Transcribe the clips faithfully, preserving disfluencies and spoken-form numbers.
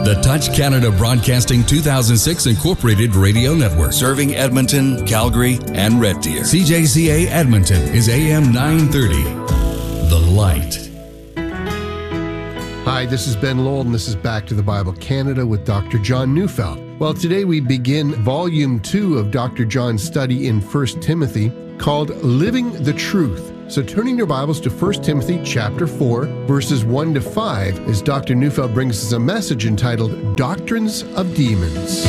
The Touch Canada Broadcasting two thousand six Incorporated Radio Network, serving Edmonton, Calgary, and Red Deer. C J C A Edmonton is A M nine thirty. The Light. Hi, this is Ben Lowell, and this is Back to the Bible Canada with Doctor John Neufeld. Well, today we begin Volume two of Doctor John's study in First Timothy called Living the Truth. So turning your Bibles to First Timothy chapter four, verses one to five, as Doctor Neufeld brings us a message entitled Doctrines of Demons.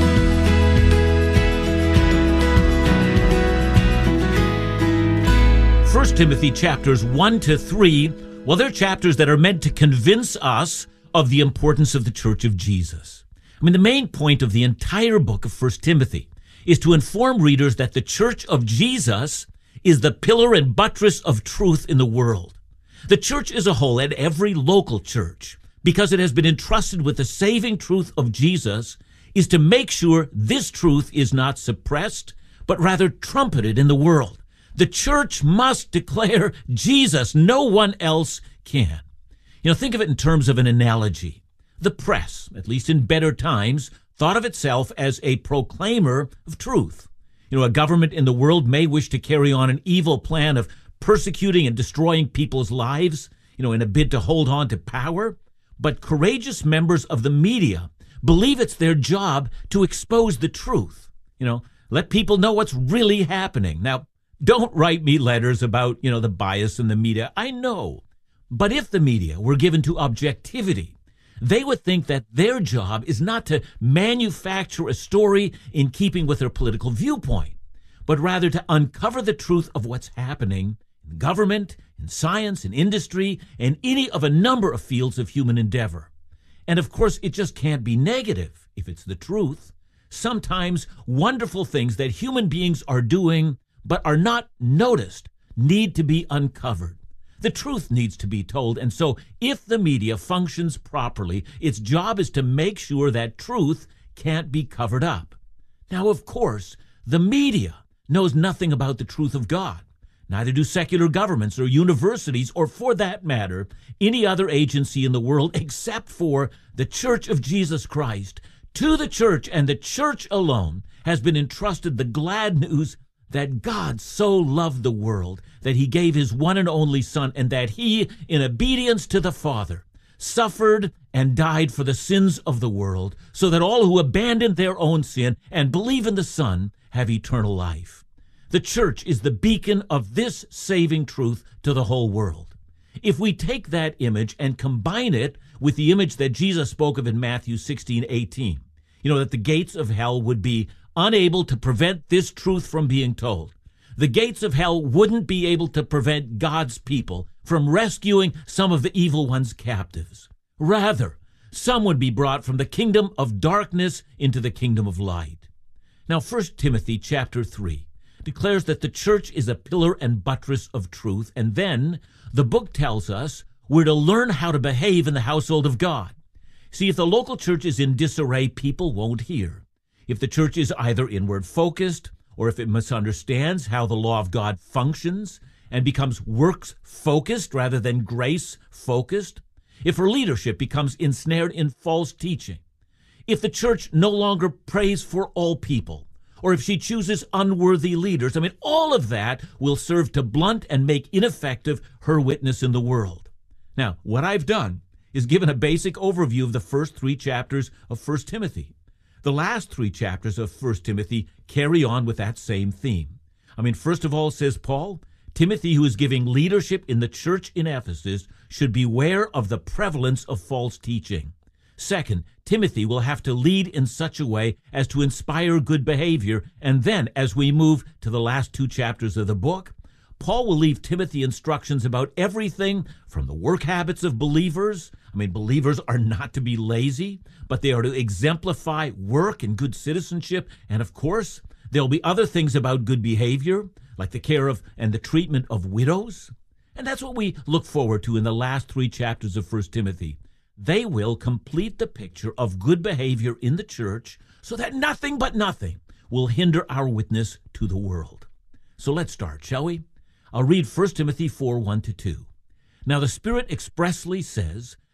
First Timothy chapters one to three, well, they're chapters that are meant to convince us of the importance of the Church of Jesus. I mean, the main point of the entire book of First Timothy is to inform readers that the Church of Jesus is the pillar and buttress of truth in the world. The church as a whole, and every local church, because it has been entrusted with the saving truth of Jesus, is to make sure this truth is not suppressed, but rather trumpeted in the world. The church must declare Jesus. No one else can. You know, think of it in terms of an analogy. The press, at least in better times, thought of itself as a proclaimer of truth. You know, a government in the world may wish to carry on an evil plan of persecuting and destroying people's lives, you know, in a bid to hold on to power. But courageous members of the media believe it's their job to expose the truth. You know, let people know what's really happening. Now, don't write me letters about, you know, the bias in the media. I know. But if the media were given to objectivity, they would think that their job is not to manufacture a story in keeping with their political viewpoint, but rather to uncover the truth of what's happening in government, in science, in industry, and any of a number of fields of human endeavor. And of course, it just can't be negative if it's the truth. Sometimes wonderful things that human beings are doing but are not noticed need to be uncovered. The truth needs to be told, and so if the media functions properly, its job is to make sure that truth can't be covered up. Now, of course, the media knows nothing about the truth of God. Neither do secular governments or universities, or for that matter, any other agency in the world except for the Church of Jesus Christ. To the church and the church alone has been entrusted the glad news that God so loved the world that he gave his one and only Son, and that he, in obedience to the Father, suffered and died for the sins of the world, so that all who abandon their own sin and believe in the Son have eternal life. The church is the beacon of this saving truth to the whole world. If we take that image and combine it with the image that Jesus spoke of in Matthew sixteen eighteen, you know, that the gates of hell would be unable to prevent this truth from being told. The gates of hell wouldn't be able to prevent God's people from rescuing some of the evil one's captives. Rather, some would be brought from the kingdom of darkness into the kingdom of light. Now, First Timothy chapter three declares that the church is a pillar and buttress of truth, and then the book tells us we're to learn how to behave in the household of God. See, if the local church is in disarray, people won't hear. If the church is either inward-focused, or if it misunderstands how the law of God functions and becomes works-focused rather than grace-focused, if her leadership becomes ensnared in false teaching, if the church no longer prays for all people, or if she chooses unworthy leaders, I mean, all of that will serve to blunt and make ineffective her witness in the world. Now, what I've done is given a basic overview of the first three chapters of First Timothy. The last three chapters of First Timothy carry on with that same theme. I mean, first of all, says Paul, Timothy, who is giving leadership in the church in Ephesus, should beware of the prevalence of false teaching. Second, Timothy will have to lead in such a way as to inspire good behavior. And then, as we move to the last two chapters of the book, Paul will leave Timothy instructions about everything from the work habits of believers. I mean, believers are not to be lazy, but they are to exemplify work and good citizenship. And of course, there'll be other things about good behavior, like the care of and the treatment of widows. And that's what we look forward to in the last three chapters of First Timothy. They will complete the picture of good behavior in the church so that nothing but nothing will hinder our witness to the world. So let's start, shall we? I'll read First Timothy four, one to two. Now the Spirit expressly says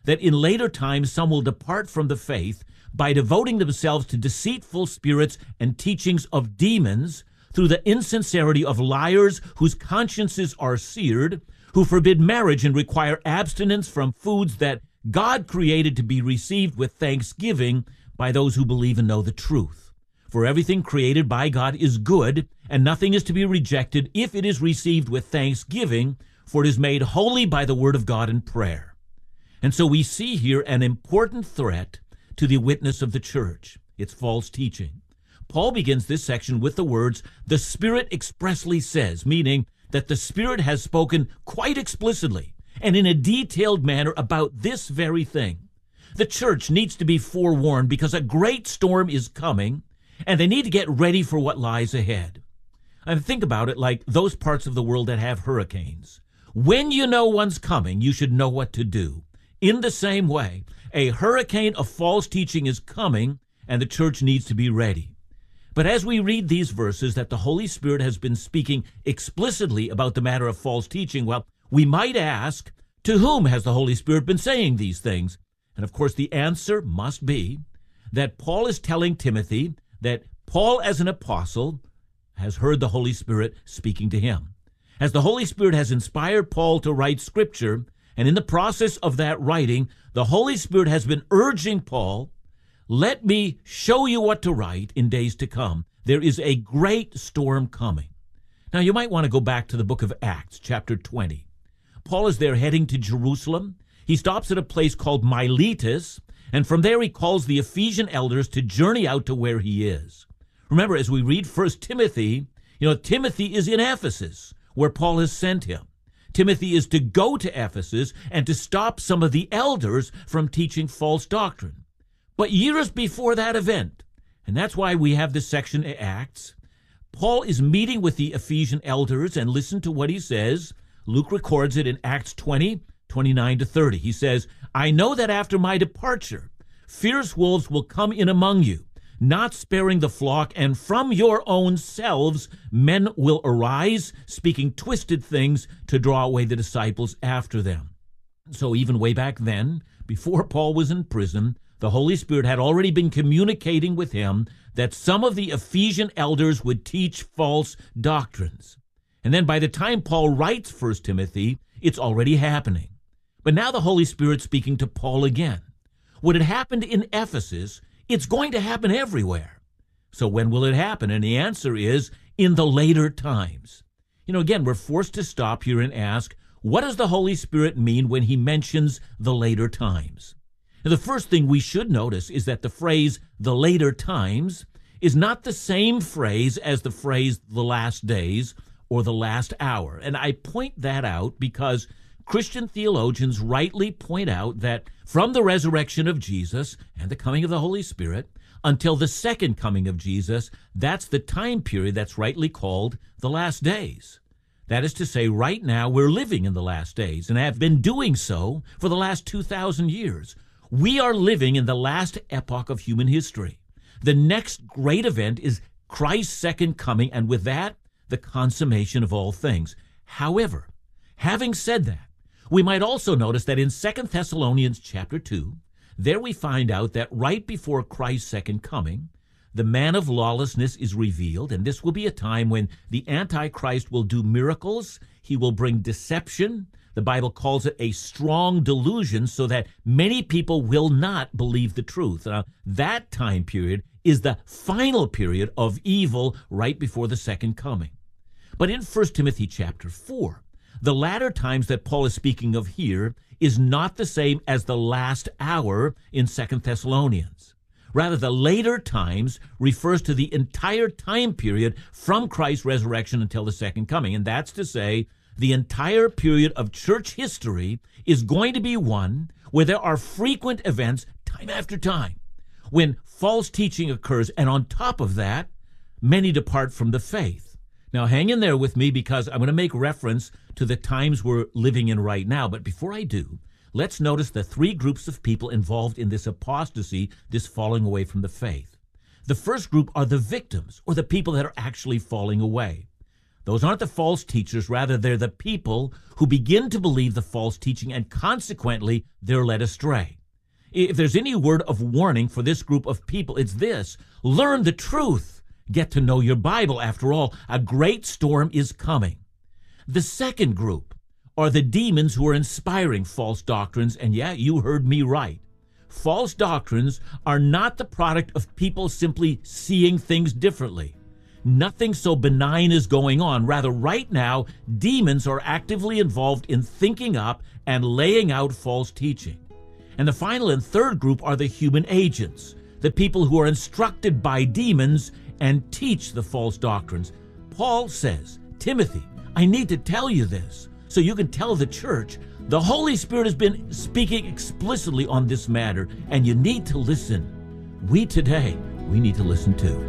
that in later times some will depart from the faith by devoting themselves to deceitful spirits and teachings of demons, through the insincerity of liars whose consciences are seared, who forbid marriage and require abstinence from foods that God created to be received with thanksgiving by those who believe and know the truth. For everything created by God is good, and nothing is to be rejected if it is received with thanksgiving, for it is made holy by the word of God and prayer. And so we see here an important threat to the witness of the church. It's false teaching. Paul begins this section with the words, "The Spirit expressly says," meaning that the Spirit has spoken quite explicitly and in a detailed manner about this very thing. The church needs to be forewarned because a great storm is coming, and they need to get ready for what lies ahead. And think about it like those parts of the world that have hurricanes. When you know one's coming, you should know what to do. In the same way, a hurricane of false teaching is coming, and the church needs to be ready. But as we read these verses that the Holy Spirit has been speaking explicitly about the matter of false teaching, well, we might ask, to whom has the Holy Spirit been saying these things? And of course, the answer must be that Paul is telling Timothy that Paul, as an apostle, has heard the Holy Spirit speaking to him. As the Holy Spirit has inspired Paul to write Scripture, and in the process of that writing, the Holy Spirit has been urging Paul, let me show you what to write in days to come. There is a great storm coming. Now, you might want to go back to the book of Acts, chapter twenty. Paul is there heading to Jerusalem. He stops at a place called Miletus, and from there he calls the Ephesian elders to journey out to where he is. Remember, as we read First Timothy, you know, Timothy is in Ephesus, where Paul has sent him. Timothy is to go to Ephesus and to stop some of the elders from teaching false doctrine. But years before that event, and that's why we have this section in Acts, Paul is meeting with the Ephesian elders, and listen to what he says. Luke records it in Acts twenty, twenty-nine to thirty. He says, I know that after my departure, fierce wolves will come in among you, not sparing the flock, and from your own selves men will arise, speaking twisted things to draw away the disciples after them. So even way back then, before Paul was in prison, the Holy Spirit had already been communicating with him that some of the Ephesian elders would teach false doctrines. And then by the time Paul writes First Timothy, it's already happening. But now the Holy Spirit's speaking to Paul again. What had happened in Ephesus, it's going to happen everywhere. So when will it happen? And the answer is in the later times. You know, again, we're forced to stop here and ask, what does the Holy Spirit mean when he mentions the later times? Now, the first thing we should notice is that the phrase, the later times, is not the same phrase as the phrase, the last days or the last hour. And I point that out because Christian theologians rightly point out that from the resurrection of Jesus and the coming of the Holy Spirit until the second coming of Jesus, that's the time period that's rightly called the last days. That is to say, right now we're living in the last days and have been doing so for the last two thousand years. We are living in the last epoch of human history. The next great event is Christ's second coming, and with that, the consummation of all things. However, having said that, we might also notice that in Second Thessalonians chapter two, there we find out that right before Christ's second coming, the man of lawlessness is revealed, and this will be a time when the Antichrist will do miracles. He will bring deception. The Bible calls it a strong delusion, so that many people will not believe the truth. Now, that time period is the final period of evil right before the second coming. But in First Timothy chapter four, the latter times that Paul is speaking of here is not the same as the last hour in Second Thessalonians. Rather, the later times refers to the entire time period from Christ's resurrection until the second coming. And that's to say, the entire period of church history is going to be one where there are frequent events, time after time, when false teaching occurs, and on top of that, many depart from the faith. Now, hang in there with me because I'm going to make reference to the times we're living in right now. But before I do, let's notice the three groups of people involved in this apostasy, this falling away from the faith. The first group are the victims, or the people that are actually falling away. Those aren't the false teachers. Rather, they're the people who begin to believe the false teaching, and consequently, they're led astray. If there's any word of warning for this group of people, it's this: learn the truth. Get to know your Bible. After all, a great storm is coming. The second group are the demons who are inspiring false doctrines, and yeah, you heard me right. False doctrines are not the product of people simply seeing things differently. Nothing so benign is going on. Rather, right now, demons are actively involved in thinking up and laying out false teaching. And the final and third group are the human agents, the people who are instructed by demons and teach the false doctrines. Paul says, Timothy, I need to tell you this so you can tell the church. The Holy Spirit has been speaking explicitly on this matter, and you need to listen. We today, we need to listen too.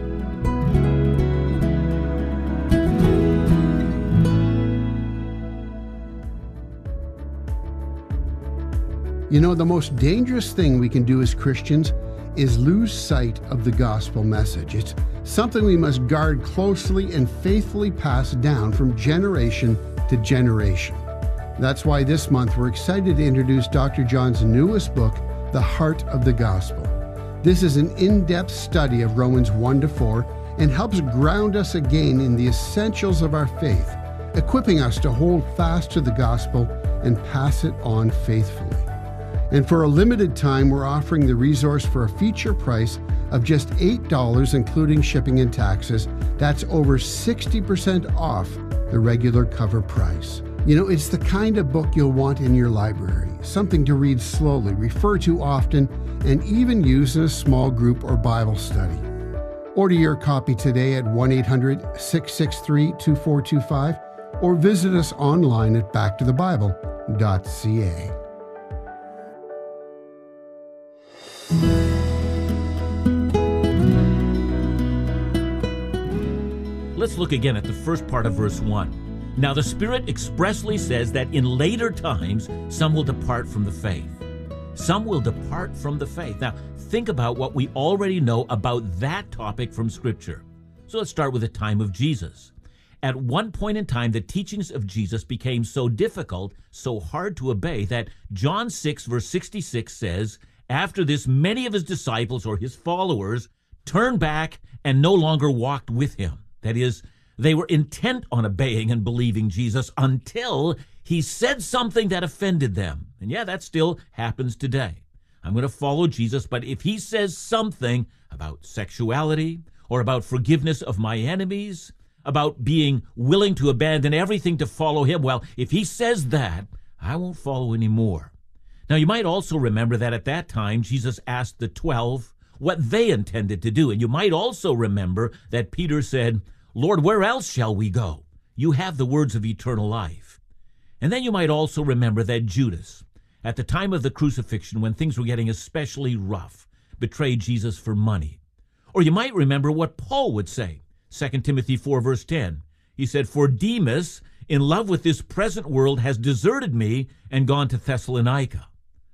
You know, the most dangerous thing we can do as Christians is lose sight of the gospel message. It's something we must guard closely and faithfully pass down from generation to generation. That's why this month we're excited to introduce Doctor John's newest book, The Heart of the Gospel. This is an in-depth study of Romans one to four and helps ground us again in the essentials of our faith, equipping us to hold fast to the gospel and pass it on faithfully. And for a limited time, we're offering the resource for a feature price of just eight dollars, including shipping and taxes. That's over sixty percent off the regular cover price. You know, it's the kind of book you'll want in your library, something to read slowly, refer to often, and even use in a small group or Bible study. Order your copy today at one eight hundred, six six three, two four two five or visit us online at back to the bible dot c a. Let's look again at the first part of verse one. Now the Spirit expressly says that in later times some will depart from the faith. Some will depart from the faith. Now think about what we already know about that topic from Scripture. So let's start with the time of Jesus. At one point in time, the teachings of Jesus became so difficult, so hard to obey, that John six verse sixty-six says, after this, many of his disciples or his followers turned back and no longer walked with him. That is, they were intent on obeying and believing Jesus until he said something that offended them. And yeah, that still happens today. I'm going to follow Jesus, but if he says something about sexuality or about forgiveness of my enemies, about being willing to abandon everything to follow him, well, if he says that, I won't follow anymore. Now, you might also remember that at that time, Jesus asked the twelve what they intended to do. And you might also remember that Peter said, Lord, where else shall we go? You have the words of eternal life. And then you might also remember that Judas, at the time of the crucifixion, when things were getting especially rough, betrayed Jesus for money. Or you might remember what Paul would say, Second Timothy four, verse ten. He said, for Demas, in love with this present world, has deserted me and gone to Thessalonica.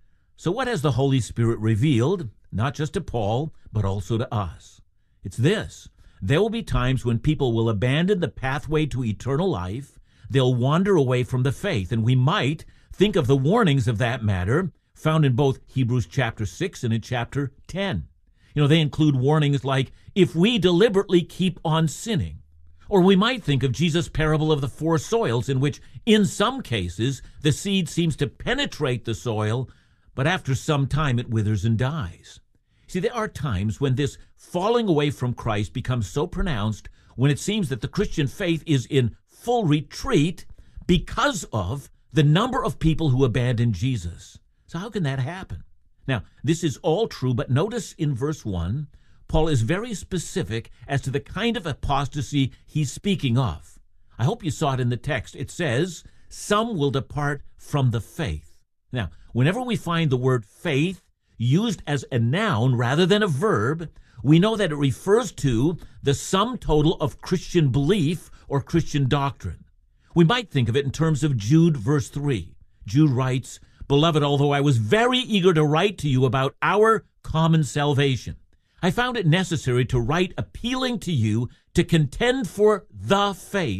So what has the Holy Spirit revealed, not just to Paul, but also to us? It's this: there will be times when people will abandon the pathway to eternal life. They'll wander away from the faith, and we might think of the warnings of that matter found in both Hebrews chapter six and in chapter ten. You know, they include warnings like, if we deliberately keep on sinning. Or we might think of Jesus' parable of the four soils, in which, in some cases, the seed seems to penetrate the soil, but after some time it withers and dies. See, there are times when this falling away from Christ becomes so pronounced, when it seems that the Christian faith is in full retreat because of the number of people who abandon Jesus. So how can that happen? Now, this is all true, but notice in verse one, Paul is very specific as to the kind of apostasy he's speaking of. I hope you saw it in the text. It says, some will depart from the faith. Now, whenever we find the word faith used as a noun rather than a verb, we know that it refers to the sum total of Christian belief or Christian doctrine. We might think of it in terms of Jude verse three. Jude writes, Beloved, although I was very eager to write to you about our common salvation, I found it necessary to write appealing to you to contend for the faith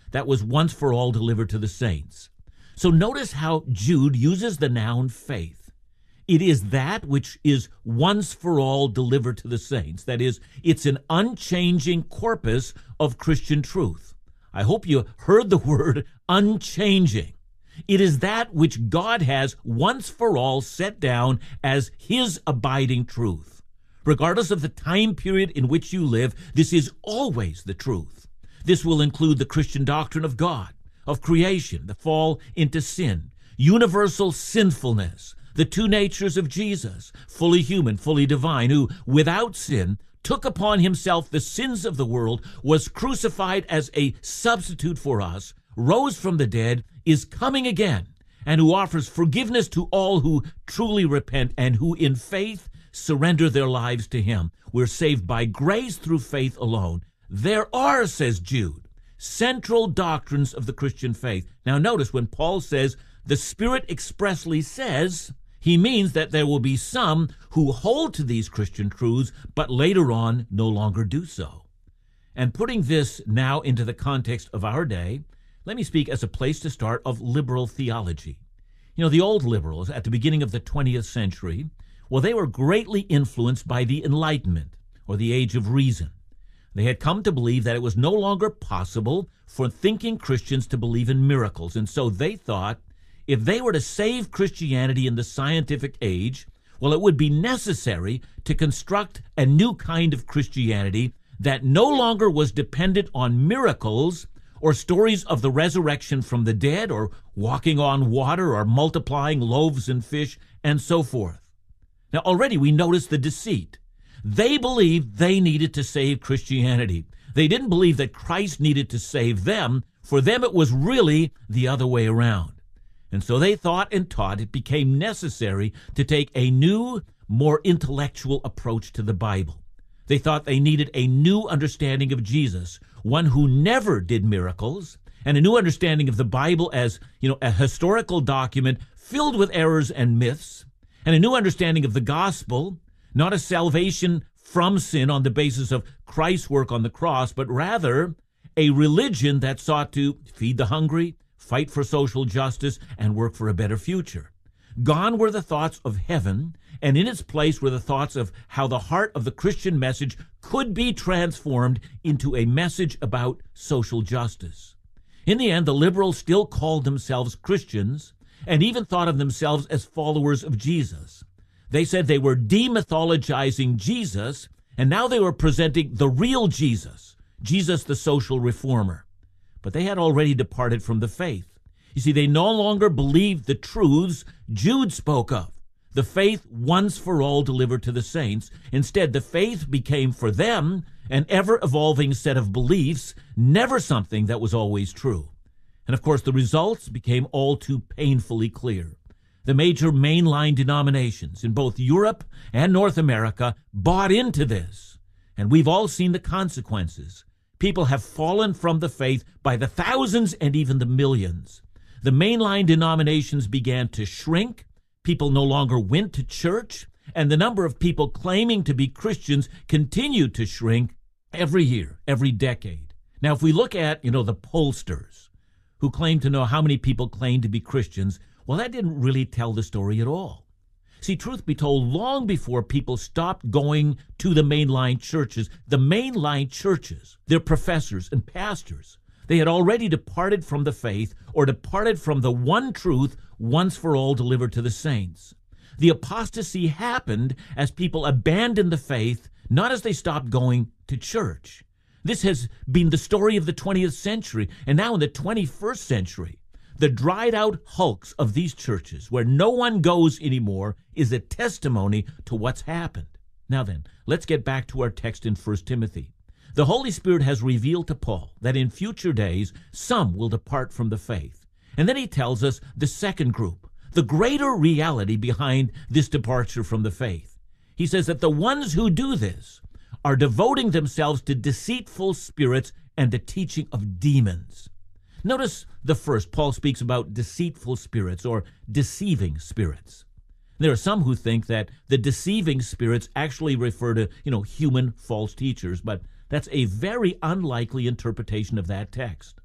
that was once for all delivered to the saints. So notice how Jude uses the noun faith. It is that which is once for all delivered to the saints. That is, it's an unchanging corpus of Christian truth. I hope you heard the word unchanging. It is that which God has once for all set down as his abiding truth. Regardless of the time period in which you live, this is always the truth. This will include the Christian doctrine of God, of creation, the fall into sin, universal sinfulness, the two natures of Jesus, fully human, fully divine, who, without sin, took upon himself the sins of the world, was crucified as a substitute for us, rose from the dead, is coming again, and who offers forgiveness to all who truly repent and who in faith surrender their lives to him. We're saved by grace through faith alone. There are, says Jude, central doctrines of the Christian faith. Now notice when Paul says the Spirit expressly says, he means that there will be some who hold to these Christian truths, but later on no longer do so. And putting this now into the context of our day, let me speak as a place to start of liberal theology. You know, the old liberals at the beginning of the twentieth century, well, they were greatly influenced by the Enlightenment, or the Age of Reason. They had come to believe that it was no longer possible for thinking Christians to believe in miracles, and so they thought if they were to save Christianity in the scientific age, well, it would be necessary to construct a new kind of Christianity that no longer was dependent on miracles or stories of the resurrection from the dead or walking on water or multiplying loaves and fish and so forth. Now, already we notice the deceit. They believed they needed to save Christianity. They didn't believe that Christ needed to save them. For them, it was really the other way around. And so they thought and taught it became necessary to take a new, more intellectual approach to the Bible. They thought they needed a new understanding of Jesus, one who never did miracles, and a new understanding of the Bible as, you know, a historical document filled with errors and myths, and a new understanding of the gospel, not a salvation from sin on the basis of Christ's work on the cross, but rather a religion that sought to feed the hungry, fight for social justice, and work for a better future. Gone were the thoughts of heaven, and in its place were the thoughts of how the heart of the Christian message could be transformed into a message about social justice. In the end, the liberals still called themselves Christians and even thought of themselves as followers of Jesus. They said they were demythologizing Jesus, and now they were presenting the real Jesus, Jesus the social reformer. But they had already departed from the faith. You see, they no longer believed the truths Jude spoke of, the faith once for all delivered to the saints. Instead, the faith became for them an ever-evolving set of beliefs, never something that was always true. And of course, the results became all too painfully clear. The major mainline denominations in both Europe and North America bought into this, and we've all seen the consequences. People have fallen from the faith by the thousands and even the millions. The mainline denominations began to shrink. People no longer went to church, and the number of people claiming to be Christians continued to shrink every year, every decade. Now, if we look at, you know, the pollsters who claim to know how many people claim to be Christians, well, that didn't really tell the story at all. See, truth be told, long before people stopped going to the mainline churches, the mainline churches, their professors and pastors, they had already departed from the faith or departed from the one truth once for all delivered to the saints. The apostasy happened as people abandoned the faith, not as they stopped going to church. This has been the story of the twentieth century, and now in the twenty-first century, the dried-out hulks of these churches, where no one goes anymore, is a testimony to what's happened. Now then, let's get back to our text in First Timothy. The Holy Spirit has revealed to Paul that in future days some will depart from the faith. And then he tells us the second group, the greater reality behind this departure from the faith. He says that the ones who do this are devoting themselves to deceitful spirits and the teaching of demons. Notice the first, Paul speaks about deceitful spirits or deceiving spirits. There are some who think that the deceiving spirits actually refer to, you know, human false teachers, but that's a very unlikely interpretation of that text.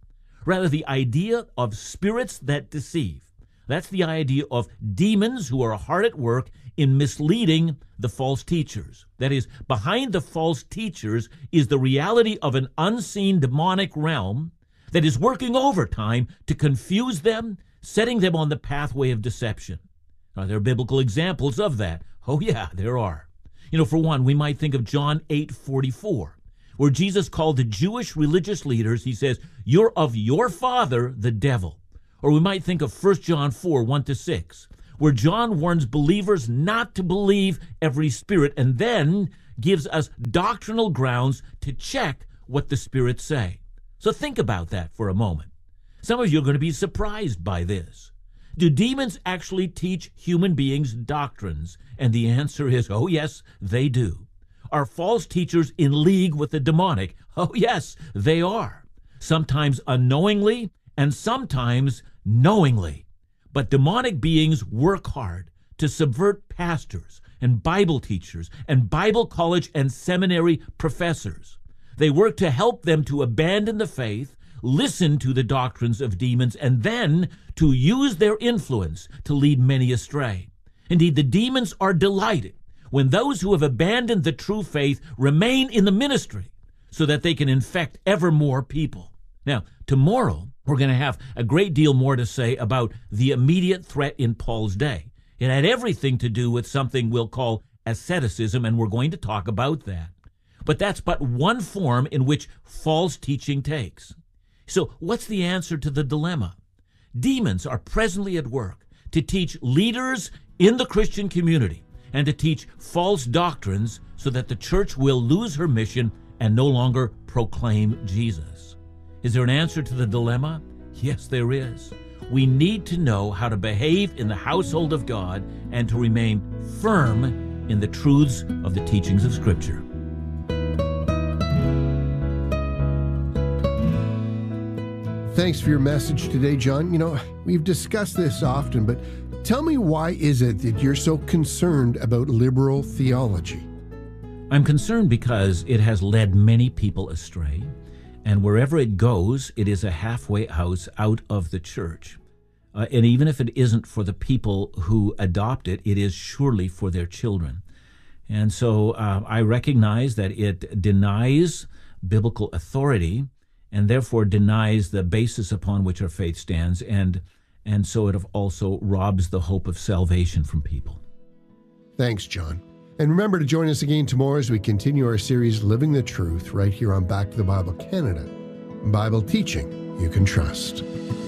Rather, the idea of spirits that deceive. That's the idea of demons who are hard at work in misleading the false teachers. That is, behind the false teachers is the reality of an unseen demonic realm that is working overtime to confuse them, setting them on the pathway of deception. Are there biblical examples of that? Oh yeah, there are. You know, for one, we might think of John eight forty-four, where Jesus called the Jewish religious leaders, he says, "You're of your father, the devil." Or we might think of First John four, one to six, where John warns believers not to believe every spirit and then gives us doctrinal grounds to check what the spirits say. So think about that for a moment. Some of you are going to be surprised by this. Do demons actually teach human beings doctrines? And the answer is, oh yes, they do. Are false teachers in league with the demonic? Oh yes, they are. Sometimes unknowingly and sometimes knowingly. But demonic beings work hard to subvert pastors and Bible teachers and Bible college and seminary professors. They work to help them to abandon the faith, listen to the doctrines of demons, and then to use their influence to lead many astray. Indeed, the demons are delighted when those who have abandoned the true faith remain in the ministry so that they can infect ever more people. Now, tomorrow, we're going to have a great deal more to say about the immediate threat in Paul's day. It had everything to do with something we'll call asceticism, and we're going to talk about that. But that's but one form in which false teaching takes. So what's the answer to the dilemma? Demons are presently at work to teach leaders in the Christian community and to teach false doctrines so that the church will lose her mission and no longer proclaim Jesus. Is there an answer to the dilemma? Yes, there is. We need to know how to behave in the household of God and to remain firm in the truths of the teachings of Scripture. Thanks for your message today, John. You know, we've discussed this often, but tell me, why is it that you're so concerned about liberal theology? I'm concerned because it has led many people astray, and wherever it goes, it is a halfway house out of the church. Uh, and even if it isn't for the people who adopt it, it is surely for their children. And so uh, I recognize that it denies biblical authority, and therefore denies the basis upon which our faith stands, and and so it also robs the hope of salvation from people. Thanks, John. And remember to join us again tomorrow as we continue our series, Living the Truth, right here on Back to the Bible Canada. Bible teaching you can trust.